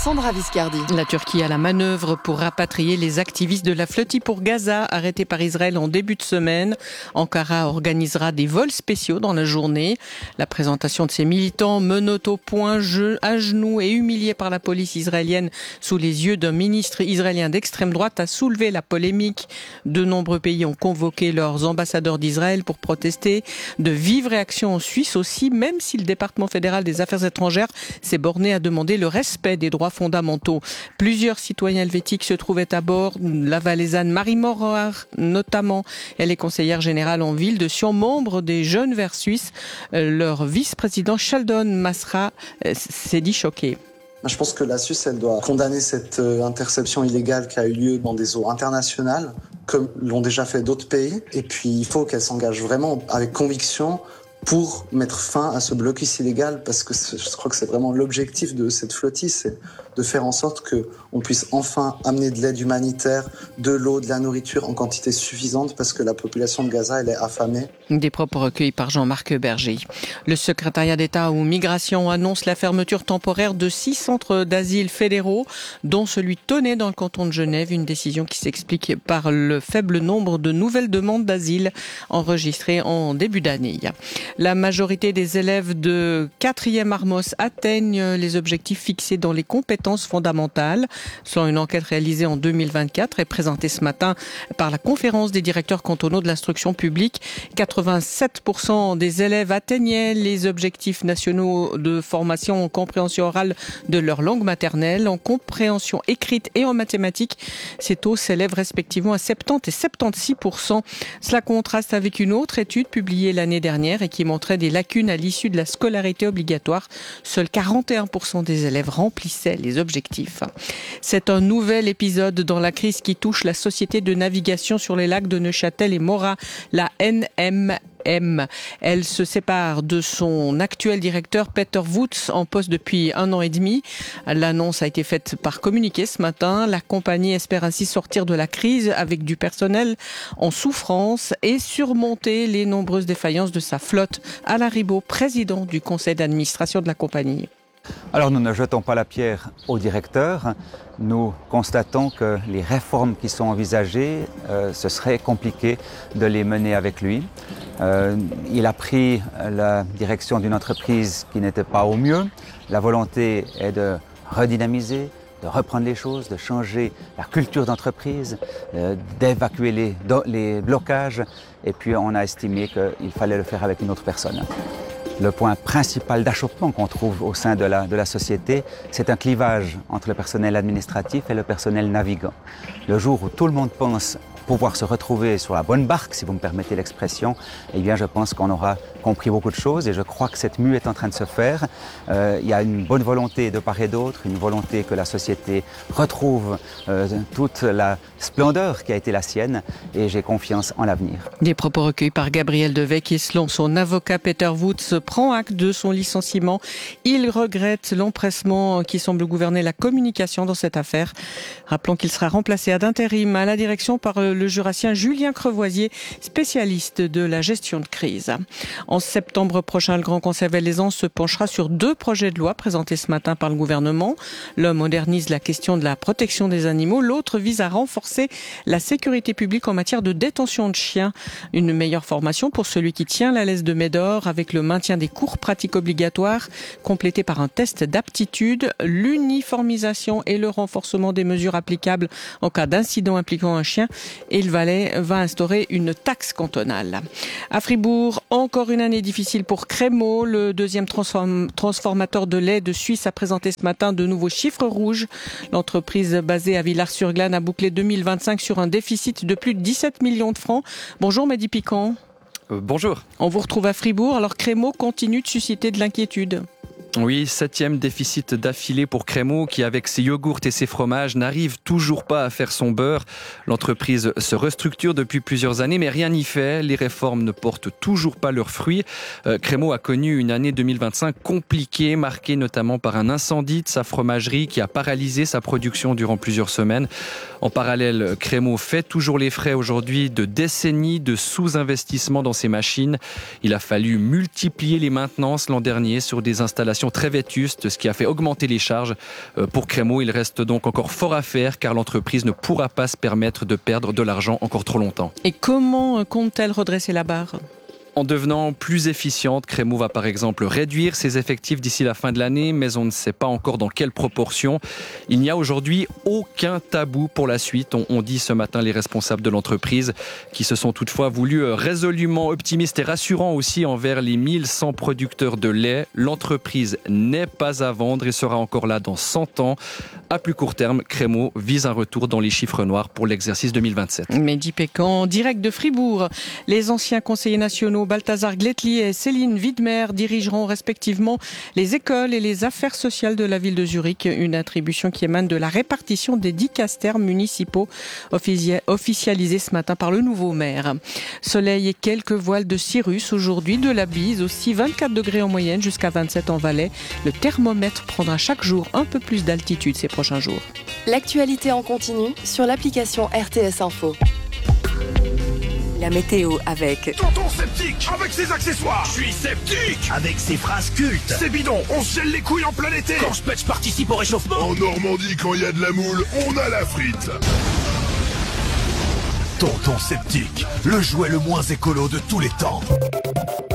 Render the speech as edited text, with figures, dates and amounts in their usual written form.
Sandra Viscardi. La Turquie a la manœuvre pour rapatrier les activistes de la flottille pour Gaza, arrêtés par Israël en début de semaine. Ankara organisera des vols spéciaux dans la journée. La présentation de ces militants menottés au point, à genoux et humiliés par la police israélienne sous les yeux d'un ministre israélien d'extrême droite a soulevé la polémique. De nombreux pays ont convoqué leurs ambassadeurs d'Israël pour protester. De vives réactions en Suisse aussi, même si le département fédéral des affaires étrangères s'est borné à demander le respect des droits fondamentaux. Plusieurs citoyens helvétiques se trouvaient à bord. La valaisanne Marie Morard, notamment, elle est conseillère générale en ville de Sion, membre des Jeunes Verts suisses. Leur vice-président Sheldon Masra s'est dit choqué. Je pense que la Suisse, elle doit condamner cette interception illégale qui a eu lieu dans des eaux internationales, comme l'ont déjà fait d'autres pays. Et puis, il faut qu'elle s'engage vraiment avec conviction pour mettre fin à ce blocus illégal, parce que je crois que c'est vraiment l'objectif de cette flottille, c'est de faire en sorte qu'on puisse enfin amener de l'aide humanitaire, de l'eau, de la nourriture en quantité suffisante, parce que la population de Gaza, elle est affamée. Des propos recueillis par Jean-Marc Berger. Le secrétariat d'État aux migrations annonce la fermeture temporaire de 6 centres d'asile fédéraux, dont celui de Tonnet dans le canton de Genève, une décision qui s'explique par le faible nombre de nouvelles demandes d'asile enregistrées en début d'année. La majorité des élèves de 4e Armos atteignent les objectifs fixés dans les compétences fondamentales, selon une enquête réalisée en 2024 et présentée ce matin par la conférence des directeurs cantonaux de l'instruction publique. 87% des élèves atteignaient les objectifs nationaux de formation en compréhension orale de leur langue maternelle, en compréhension écrite et en mathématiques. Ces taux s'élèvent respectivement à 70 et 76%. Cela contraste avec une autre étude publiée l'année dernière et qui montrait des lacunes à l'issue de la scolarité obligatoire. Seuls 41% des élèves remplissaient les objectifs. C'est un nouvel épisode dans la crise qui touche la société de navigation sur les lacs de Neuchâtel et Morat, la NMM. Elle se sépare de son actuel directeur Peter Woods, en poste depuis 1 an et demi. L'annonce a été faite par communiqué ce matin. La compagnie espère ainsi sortir de la crise avec du personnel en souffrance et surmonter les nombreuses défaillances de sa flotte. Alain Ribaud, président du conseil d'administration de la compagnie. Alors nous ne jetons pas la pierre au directeur. Nous constatons que les réformes qui sont envisagées, ce serait compliqué de les mener avec lui. Il a pris la direction d'une entreprise qui n'était pas au mieux. La volonté est de redynamiser, de reprendre les choses, de changer la culture d'entreprise, d'évacuer les blocages. Et puis on a estimé qu'il fallait le faire avec une autre personne. Le point principal d'achoppement qu'on trouve au sein de la société, c'est un clivage entre le personnel administratif et le personnel navigant. Le jour où tout le monde pense pouvoir se retrouver sur la bonne barque, si vous me permettez l'expression, eh bien je pense qu'on aura compris beaucoup de choses et je crois que cette mue est en train de se faire. Il y a une bonne volonté de part et d'autre, une volonté que la société retrouve toute la splendeur qui a été la sienne et j'ai confiance en l'avenir. Des propos recueillis par Gabriel Devec et selon son avocat Peter Woods prend acte de son licenciement. Il regrette l'empressement qui semble gouverner la communication dans cette affaire. Rappelons qu'il sera remplacé ad intérim à la direction par le jurassien Julien Crevoisier, spécialiste de la gestion de crise. En septembre prochain, le Grand Conseil valaisan se penchera sur 2 projets de loi présentés ce matin par le gouvernement. L'un modernise la question de la protection des animaux, l'autre vise à renforcer la sécurité publique en matière de détention de chiens. Une meilleure formation pour celui qui tient la laisse de Médor avec le maintien des cours pratiques obligatoires, complété par un test d'aptitude, l'uniformisation et le renforcement des mesures applicables en cas d'incident impliquant un chien. Et le Valais va instaurer une taxe cantonale. À Fribourg, encore une année difficile pour Crémaux. Le deuxième transformateur de lait de Suisse a présenté ce matin de nouveaux chiffres rouges. L'entreprise basée à Villars-sur-Glâne a bouclé 2025 sur un déficit de plus de 17 millions de francs. Bonjour Mehdi Piquant. Bonjour. On vous retrouve à Fribourg. Alors Crémaux continue de susciter de l'inquiétude. Oui, 7e déficit d'affilée pour Crémaux qui, avec ses yogourts et ses fromages, n'arrive toujours pas à faire son beurre. L'entreprise se restructure depuis plusieurs années, mais rien n'y fait. Les réformes ne portent toujours pas leurs fruits. Crémaux a connu une année 2025 compliquée, marquée notamment par un incendie de sa fromagerie qui a paralysé sa production durant plusieurs semaines. En parallèle, Crémaux fait toujours les frais aujourd'hui de décennies de sous-investissement dans ses machines. Il a fallu multiplier les maintenances l'an dernier sur des installations situation très vétuste, ce qui a fait augmenter les charges. Pour Crémeau, il reste donc encore fort à faire car l'entreprise ne pourra pas se permettre de perdre de l'argent encore trop longtemps. Et comment compte-t-elle redresser la barre ? En devenant plus efficiente, Crémeau va par exemple réduire ses effectifs d'ici la fin de l'année, mais on ne sait pas encore dans quelle proportion. Il n'y a aujourd'hui aucun tabou pour la suite, on dit ce matin les responsables de l'entreprise, qui se sont toutefois voulus résolument optimistes et rassurants aussi envers les 1100 producteurs de lait. L'entreprise n'est pas à vendre et sera encore là dans 100 ans. À plus court terme, Crémeau vise un retour dans les chiffres noirs pour l'exercice 2027. Mehdi Pécan, direct de Fribourg. Les anciens conseillers nationaux Balthazar Gletli et Céline Widmer dirigeront respectivement les écoles et les affaires sociales de la ville de Zurich. Une attribution qui émane de la répartition des dicastères municipaux officialisés ce matin par le nouveau maire. Soleil et quelques voiles de cirrus aujourd'hui, de la bise aussi, 24 degrés en moyenne jusqu'à 27 en Valais. Le thermomètre prendra chaque jour un peu plus d'altitude ces prochains jours. L'actualité en continu sur l'application RTS Info. La météo avec Tonton Sceptique, avec ses accessoires. Je suis sceptique, avec ses phrases cultes. C'est bidon, on se gèle les couilles en plein été. Quand Spetch participe au réchauffement. En Normandie, quand il y a de la moule, on a la frite. Tonton Sceptique, le jouet le moins écolo de tous les temps.